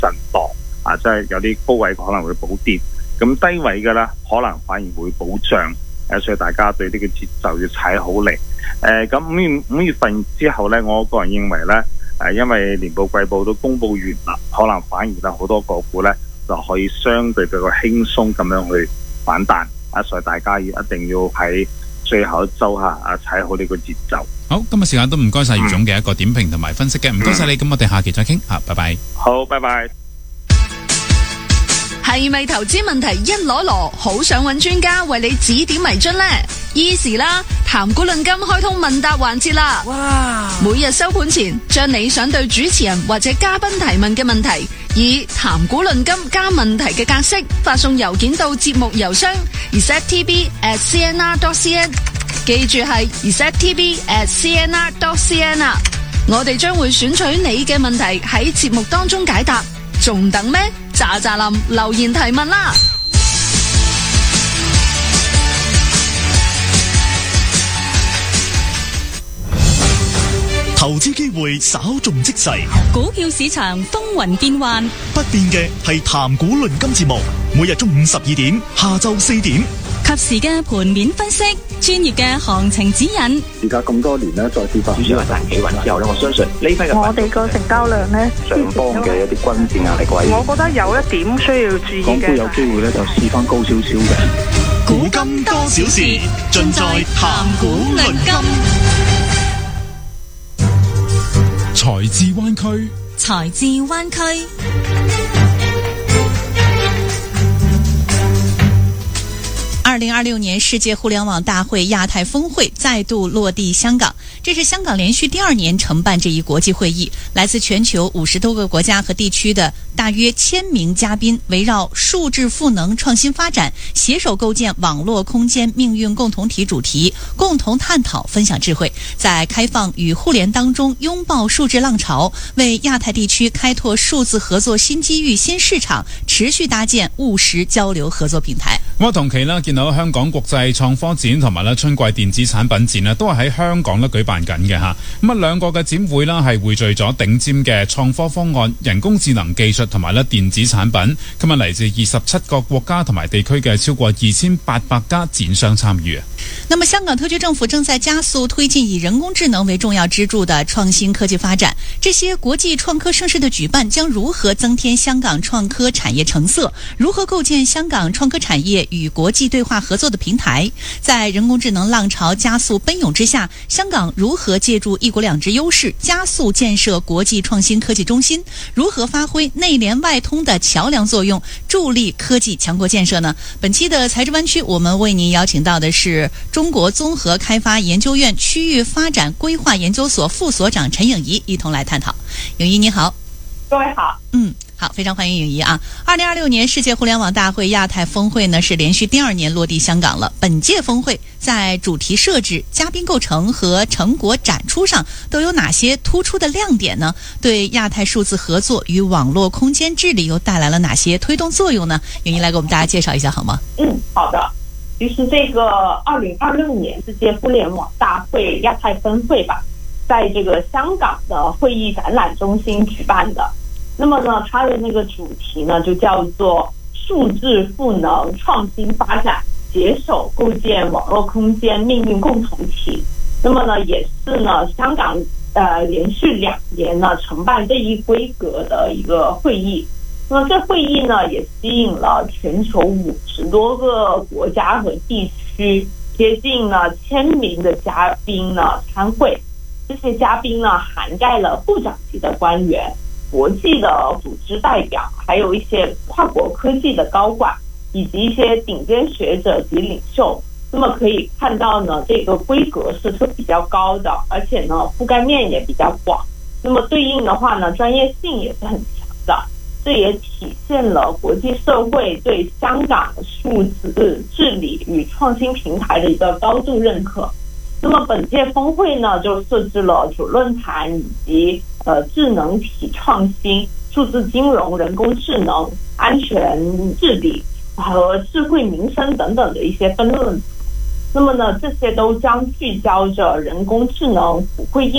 震盪啊，即係有啲高位可能會補跌，咁低位嘅咧可能反而會補漲，所以大家對呢個節奏要踩好嚟。咁五月份之後咧，我個人認為咧，因為年報季報都公佈完啦，可能反而咧好多個股咧就可以相對比較輕鬆咁樣去反彈，所以大家一定要喺最後一周踩好呢個節奏。 好，今日時間都唔該晒余總嘅一個點評同埋分析嘅，唔該晒你，咁我哋下期再傾，拜拜。 好，拜拜。 係咪投資問題一籮籮，好想揾專家為你指點迷津呢？Easy 啦，談股論金開通問答環節啦！哇！每日收盤前，將你想對主持人或者嘉賓提問嘅問題，以談股論金加問題嘅格式發送郵件到節目郵箱 ztb@cnr.cn， 記住係 ztb@cnr.cn 啊！我哋將會選取你嘅問題喺節目當中解答，仲等咩？喳喳林留言提問啦！ 投資機會稍縱即逝， 股票市場風雲變幻， 不變嘅係談股論金節目，每日中午12點，下晝4點， 及時嘅盤面分析，專業嘅行情指引。 而家咁多年咧，再跌翻， 主要係大企穩之後咧，我相信呢批嘅我哋個成交量咧， 上方嘅一啲均線壓力位， 我覺得有一點需要注意嘅。 港股有機會咧就試翻高少少嘅。 股金多少事，盡在談股論金。 財智灣區， 財智灣區。2026年世界互聯網大會亞太峰會再度落地香港，這是香港連續第2年承辦這一國際會議，來自全球50多個國家和地區的大約1000名嘉賓，圍繞數字賦能創新發展，攜手構建網絡空間命運共同體主題，共同探討分享智慧，在開放與互聯當中擁抱數字浪潮，為亞太地區開拓數字合作新機遇新市場，持續搭建務實交流合作平台。 我同期見到香港國際創科展同埋春季電子產品展都係喺香港舉辦緊嘅嚇。咁兩個嘅展會係匯聚咗頂尖嘅創科方案、人工智能技術同埋電子產品。今日嚟自27個國家同埋地區嘅超過2800家展商參與。 那麼香港特區政府正在加速推進以人工智能為重要支柱的創新科技發展。這些國際創科盛事的舉辦將如何增添香港創科產業成色？如何構建香港創科產業與國際對話合作的平台？在人工智能浪潮加速奔湧之下，香港如何借助一國兩制優勢加速建設國際創新科技中心？如何發揮內聯外通的橋樑作用，助力科技強國建設呢？本期的財智灣區，我們為您邀請到的是中國綜合開發研究院區域發展規劃研究所副所長陳穎儀，一同來探討。穎儀你好。 各位好。 好，非常歡迎穎儀啊。2026年世界互聯網大會亞太峰會呢是連續第2年落地香港了。本屆峰會在主題設置、嘉賓構成和成果展出上都有哪些突出的亮點呢？對亞太數字合作與網絡空間治理又帶來了哪些推動作用呢？穎儀來給我們大家介紹一下好嗎？ 好的。其實這個2026年世界互聯網大會亞太峰會吧，在這個香港的會議展覽中心舉辦的。那麼呢，它的那個主題呢，就叫做數字賦能創新發展，攜手構建網絡空間命運共同體。那麼呢，也是呢，香港連續2年呢承辦這一規格的一個會議。那麼這會議呢，也吸引了全球50多個國家和地區，接近呢1000名的嘉賓呢參會。這些嘉賓呢，涵蓋了部長級的官員、國際的組織代表，還有一些跨國科技的高管，以及一些頂尖學者及領袖。那麼可以看到呢，這個規格是比較高的，而且呢，覆蓋面也比較廣。那麼對應的話呢，專業性也是很強的。這也體現了國際社會對香港數字治理與創新平台的一個高度認可。那麼本屆峰會呢，就設置了主論壇以及智能體創新、數字金融、人工智能、安全治理和智慧民生等等的一些分論壇。那麼呢，這些都將聚焦着人工智能、普惠應